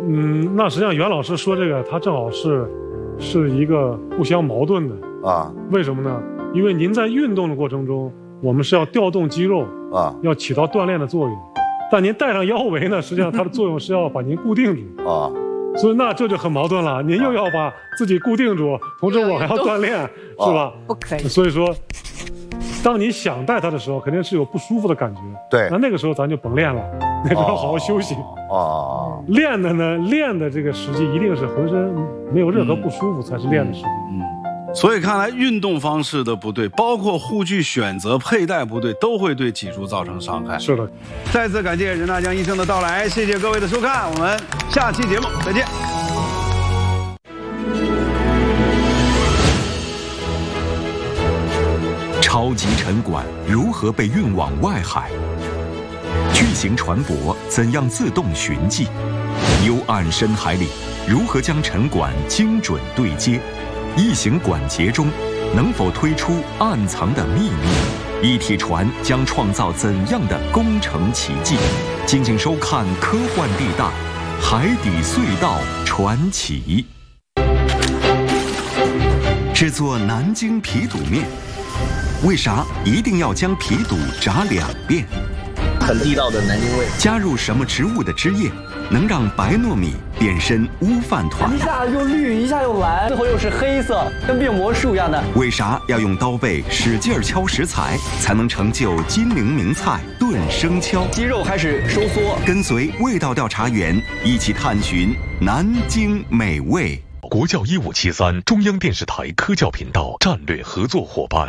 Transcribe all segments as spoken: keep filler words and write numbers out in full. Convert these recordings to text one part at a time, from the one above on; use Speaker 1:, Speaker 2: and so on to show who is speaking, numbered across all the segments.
Speaker 1: 嗯，那实际上袁老师说这个，他正好是是一个不相矛盾的啊。为什么呢？因为您在运动的过程中，我们是要调动肌肉啊，要起到锻炼的作用。但您戴上腰围呢，实际上它的作用是要把您固定住啊。所以那这就很矛盾了，您又要把自己固定住，同时我还要锻炼，是吧？
Speaker 2: 不可以。
Speaker 1: 所以说，当你想戴它的时候，肯定是有不舒服的感觉。
Speaker 3: 对，
Speaker 1: 那那个时候咱就甭练了，那就要好好休息。哦，练的呢，练的这个时机一定是浑身没有任何不舒服才是练的时机。
Speaker 4: 嗯。所以看来运动方式的不对，包括护具选择、佩戴不对，都会对脊柱造成伤害。
Speaker 1: 是的。
Speaker 4: 再次感谢任大江医生的到来，谢谢各位的收看，我们下期节目再见。
Speaker 5: 超级沉管如何被运往外海？巨型船舶怎样自动寻迹？幽暗深海里如何将沉管精准对接？异形管节中能否推出暗藏的秘密？一体船将创造怎样的工程奇迹？敬请收看《科幻地带：海底隧道传奇》。制作南京皮肚面，为啥一定要将皮肚炸两遍？
Speaker 6: 很地道的南京味。
Speaker 5: 加入什么植物的汁液，能让白糯米变身乌饭团？
Speaker 6: 一下又绿，一下又蓝，最后又是黑色，跟变魔术一样的。
Speaker 5: 为啥要用刀背使劲敲食材，才能成就金陵名菜炖生敲？
Speaker 6: 肌肉开始收缩。
Speaker 5: 跟随味道调查员一起探寻南京美味。
Speaker 7: 国教一五七三，中央电视台科教频道战略合作伙伴。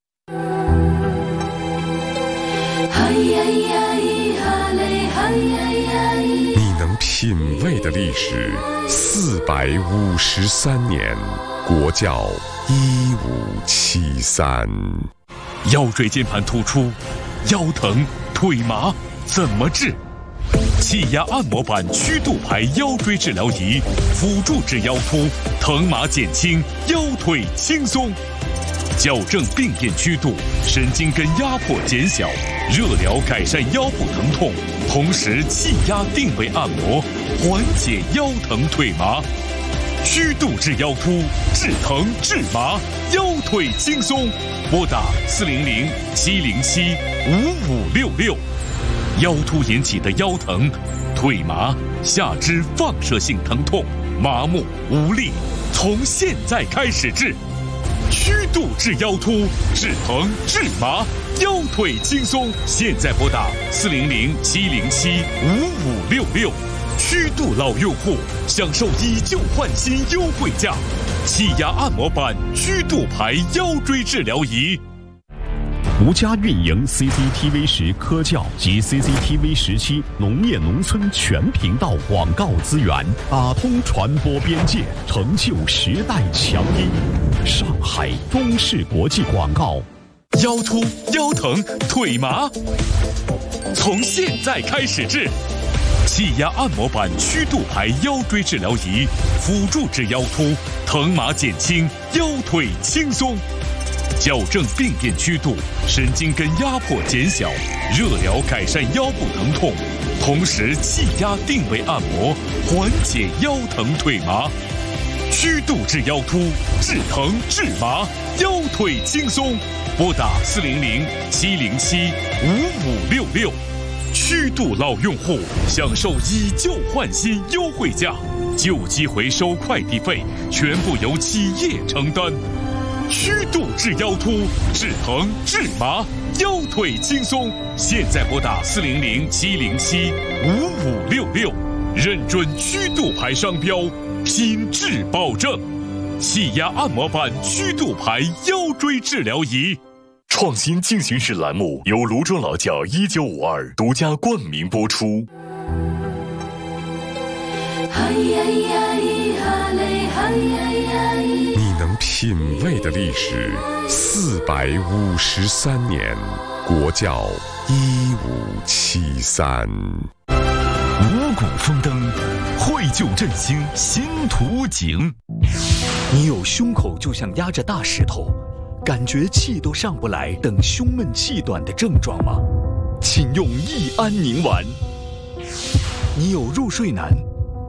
Speaker 8: 你能品味的历史四百五十三年，国教一五七三。
Speaker 7: 腰椎间盘突出、腰疼、腿麻怎么治？气压按摩板曲度排腰椎治疗仪，辅助治腰突，疼麻减轻，腰腿轻松。矫正病变曲度，神经根压迫减小，热疗改善腰部疼痛，同时气压定位按摩，缓解腰疼腿麻。曲度治腰突，治疼治麻，腰腿轻松。拨打四零零七零七五五六六。腰突引起的腰疼、腿麻、下肢放射性疼痛、麻木无力，从现在开始治。曲度治腰突，治疼治麻，腰腿轻松。现在拨打四零零七零七五五六六。曲度老用户享受以旧换新优惠价，气压按摩板曲度牌腰椎治疗仪。
Speaker 9: 独家运营 C C T V 十科教及 C C T V 十七农业农村全频道广告资源，打通传播边界，成就时代强音。上海中视国际广告。
Speaker 7: 腰突、腰疼、腿麻，从现在开始治。气压按摩板曲度牌腰椎治疗仪，辅助治腰突，疼麻减轻，腰腿轻松。矫正病变曲度，神经根压迫减小，热疗改善腰部疼痛，同时气压定位按摩，缓解腰疼腿麻。曲度治腰突，治疼治麻，腰腿轻松。拨打四零零七零七五五六六。曲度老用户享受以旧换新优惠价，旧机回收快递费全部由企业承担。曲度治腰突，治疼治麻，腰腿轻松。现在拨打四零零七零七五五六六，认准曲度牌商标，品质保证。气压按摩板曲度牌腰椎治疗仪。创新进行式栏目由卢庄老窖一九五二独家冠名播出。
Speaker 8: 你能品味的历史四百五十三年，国教一五七三。
Speaker 7: 五谷丰登，绘就振兴新图景。
Speaker 10: 你有胸口就像压着大石头，感觉气都上不来等胸闷气短的症状吗？请用益安宁丸。你有入睡难，